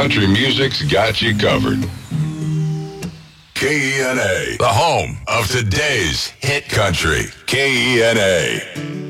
country music's got you covered. KENA, the home of today's hit country. KENA.